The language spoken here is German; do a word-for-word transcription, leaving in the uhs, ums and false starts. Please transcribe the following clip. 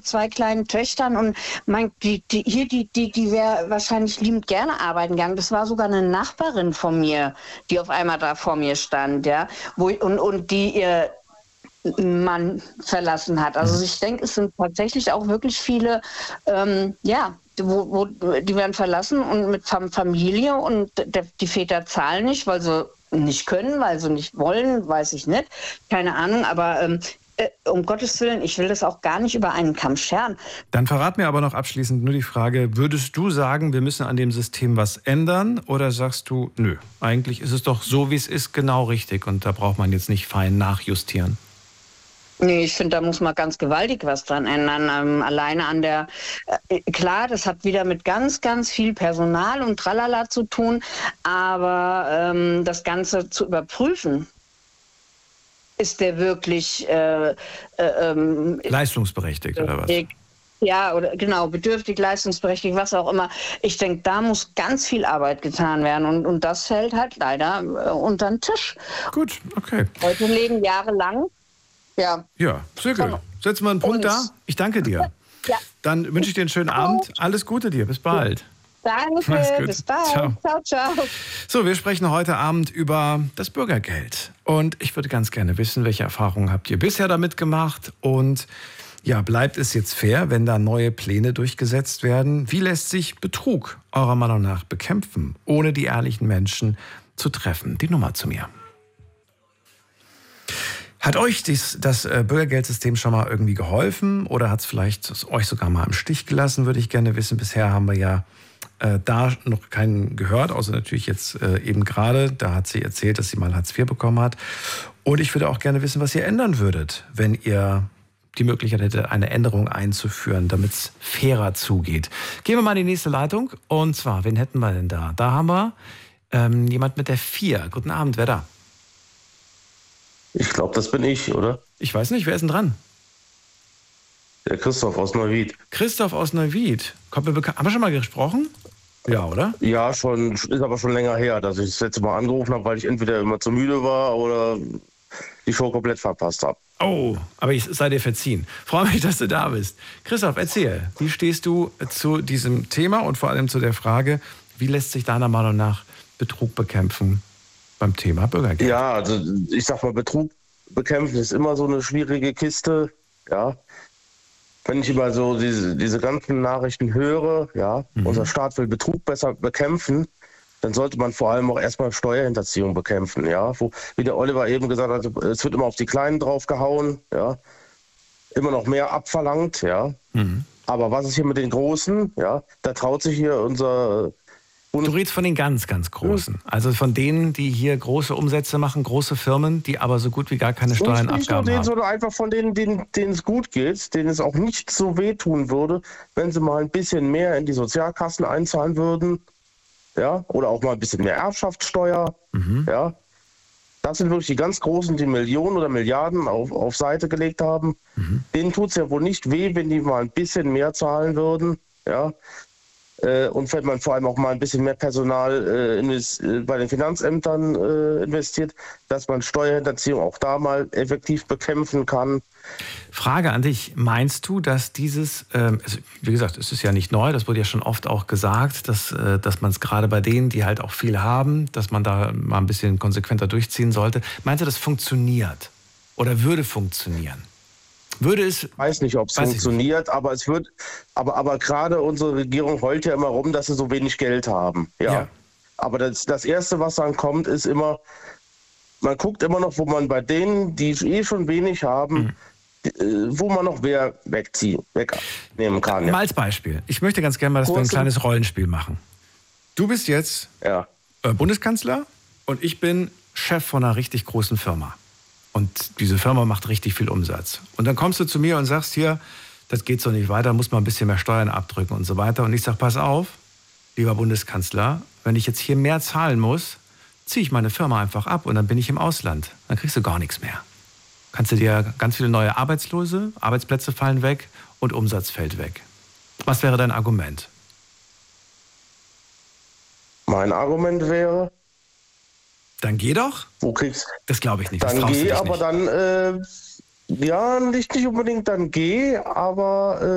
zwei kleinen Töchtern und mein, die, die, hier, die, die, die wäre wahrscheinlich liebend gerne arbeiten gegangen. Das war sogar eine Nachbarin von mir, die auf einmal da vor mir stand, ja, wo, und, und die ihr Mann verlassen hat. Also ich denke, es sind tatsächlich auch wirklich viele, ähm, ja, wo, wo, die werden verlassen und mit Familie und der, die Väter zahlen nicht, weil sie nicht können, weil sie nicht wollen, weiß ich nicht, keine Ahnung, aber ähm, äh, um Gottes Willen, ich will das auch gar nicht über einen Kamm scheren. Dann verrat mir aber noch abschließend nur die Frage, würdest du sagen, wir müssen an dem System was ändern oder sagst du, nö, eigentlich ist es doch so, wie es ist, genau richtig und da braucht man jetzt nicht fein nachjustieren? Nee, ich finde, da muss man ganz gewaltig was dran ändern. Ähm, alleine an der, äh, klar, das hat wieder mit ganz, ganz viel Personal und Tralala zu tun, aber ähm, das Ganze zu überprüfen, ist der wirklich äh, äh, ähm, leistungsberechtigt oder was? Ja, oder genau, bedürftig, leistungsberechtigt, was auch immer. Ich denke, da muss ganz viel Arbeit getan werden und, und das fällt halt leider äh, unter den Tisch. Gut, okay. Leute leben jahrelang. Ja, ja, Silke, setzen wir einen Punkt da. Ich danke dir. Ja. Dann wünsche ich dir einen schönen Abend. Alles Gute dir. Bis bald. Danke, bis bald. Ciao. ciao, ciao. So, wir sprechen heute Abend über das Bürgergeld. Und ich würde ganz gerne wissen, welche Erfahrungen habt ihr bisher damit gemacht? Und ja, bleibt es jetzt fair, wenn da neue Pläne durchgesetzt werden? Wie lässt sich Betrug eurer Meinung nach bekämpfen, ohne die ehrlichen Menschen zu treffen? Die Nummer zu mir. Hat euch dies, das Bürgergeldsystem schon mal irgendwie geholfen oder hat es vielleicht euch sogar mal im Stich gelassen, würde ich gerne wissen. Bisher haben wir ja äh, da noch keinen gehört, außer natürlich jetzt äh, eben gerade. Da hat sie erzählt, dass sie mal Hartz vier bekommen hat. Und ich würde auch gerne wissen, was ihr ändern würdet, wenn ihr die Möglichkeit hättet, eine Änderung einzuführen, damit es fairer zugeht. Gehen wir mal in die nächste Leitung. Und zwar, wen hätten wir denn da? Da haben wir ähm, jemand mit der vier. Guten Abend, wer da? Ich glaube, das bin ich, oder? Ich weiß nicht, wer ist denn dran? Der Christoph aus Neuwied. Christoph aus Neuwied. Kommt mir bekannt. Haben wir schon mal gesprochen? Ja, oder? Ja, schon, ist aber schon länger her, dass ich das letzte Mal angerufen habe, weil ich entweder immer zu müde war oder die Show komplett verpasst habe. Oh, aber ich sei dir verziehen. Freue mich, dass du da bist. Christoph, erzähl, wie stehst du zu diesem Thema und vor allem zu der Frage, wie lässt sich deiner Meinung nach Betrug bekämpfen beim Thema Bürgergeld? Ja, also ich sag mal, Betrug bekämpfen ist immer so eine schwierige Kiste, ja. Wenn ich immer so diese, diese ganzen Nachrichten höre, ja, mhm. unser Staat will Betrug besser bekämpfen, dann sollte man vor allem auch erstmal Steuerhinterziehung bekämpfen, ja. Wo, wie der Oliver eben gesagt hat, es wird immer auf die Kleinen draufgehauen, ja. Immer noch mehr abverlangt, ja. Mhm. Aber was ist hier mit den Großen, ja? Da traut sich hier unser Du redest von den ganz, ganz Großen. Also von denen, die hier große Umsätze machen, große Firmen, die aber so gut wie gar keine Steuern abgaben haben. Denen, sondern einfach von denen, denen, denen es gut geht, denen es auch nicht so wehtun würde, wenn sie mal ein bisschen mehr in die Sozialkassen einzahlen würden. Ja, oder auch mal ein bisschen mehr Erbschaftssteuer. Mhm. Ja. Das sind wirklich die ganz Großen, die Millionen oder Milliarden auf, auf Seite gelegt haben. Mhm. Denen tut es ja wohl nicht weh, wenn die mal ein bisschen mehr zahlen würden. Ja. Und wenn man vor allem auch mal ein bisschen mehr Personal äh, invest- äh, bei den Finanzämtern äh, investiert, dass man Steuerhinterziehung auch da mal effektiv bekämpfen kann. Frage an dich, meinst du, dass dieses, ähm, also wie gesagt, es ist ja nicht neu, das wurde ja schon oft auch gesagt, dass, äh, dass man es gerade bei denen, die halt auch viel haben, dass man da mal ein bisschen konsequenter durchziehen sollte. Meinst du, das funktioniert oder würde funktionieren? Würde es, ich weiß nicht, ob es funktioniert, aber es wird, aber, aber gerade unsere Regierung heult ja immer rum, dass sie so wenig Geld haben. Ja. ja. Aber das, das Erste, was dann kommt, ist immer, man guckt immer noch, wo man bei denen, die eh schon wenig haben, mhm. wo man noch wer wegziehen, wegnehmen kann. Ja. Ja. Mal als Beispiel. Ich möchte ganz gerne mal, dass Kurz wir ein kleines Rollenspiel machen. Du bist jetzt ja. äh, Bundeskanzler und ich bin Chef von einer richtig großen Firma. Und diese Firma macht richtig viel Umsatz. Und dann kommst du zu mir und sagst, hier, das geht so nicht weiter, muss man ein bisschen mehr Steuern abdrücken und so weiter. Und ich sage, pass auf, lieber Bundeskanzler, wenn ich jetzt hier mehr zahlen muss, ziehe ich meine Firma einfach ab und dann bin ich im Ausland. Dann kriegst du gar nichts mehr. Kannst du dir ganz viele neue Arbeitslose, Arbeitsplätze fallen weg und Umsatz fällt weg. Was wäre dein Argument? Mein Argument wäre... Dann geh doch. Wo kriegst Das glaube ich nicht. Dann das geh, nicht. aber dann, äh, ja, nicht, nicht unbedingt dann geh, aber... Äh,